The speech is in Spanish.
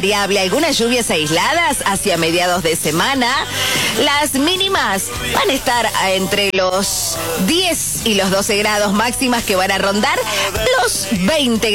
Algunas lluvias aisladas hacia mediados de semana. Las mínimas van a estar entre los 10 y los 12 grados, máximas que van a rondar los 20